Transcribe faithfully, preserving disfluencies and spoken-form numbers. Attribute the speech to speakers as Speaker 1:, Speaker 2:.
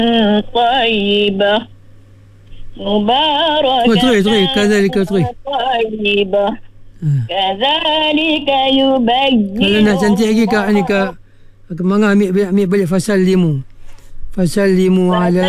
Speaker 1: طيبة مباركة
Speaker 2: طري طري كذلك طري
Speaker 1: طيبة كذلك يبين.
Speaker 2: Kalau nak cantik lagi kak ni kak, mga ambil ambil balik fasal limu. Fasal limu ala